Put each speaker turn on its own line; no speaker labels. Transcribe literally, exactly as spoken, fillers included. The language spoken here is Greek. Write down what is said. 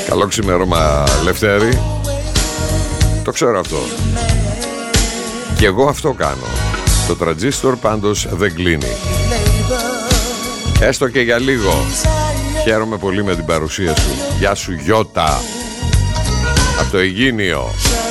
Καλό ξημέρωμα, Λευτέρη. Το ξέρω αυτό. Και εγώ αυτό κάνω. Το τραντζίστορ πάντως δεν κλείνει. Έστω και για λίγο. Χαίρομαι πολύ με την παρουσία σου. Γεια σου Γιώτα. Από το Αιγίνιο.